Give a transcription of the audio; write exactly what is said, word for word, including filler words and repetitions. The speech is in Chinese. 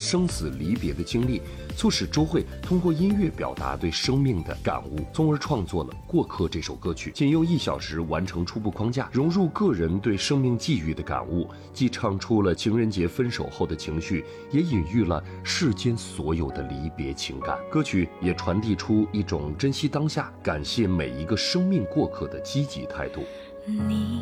生死离别的经历，促使周蕙通过音乐表达对生命的感悟，从而创作了《过客》这首歌曲。仅用一小时完成初步框架，融入个人对生命际遇的感悟，既唱出了情人节分手后的情绪，也隐喻了世间所有的离别情感。歌曲也传递出一种珍惜当下、感谢每一个生命过客的积极态度。 你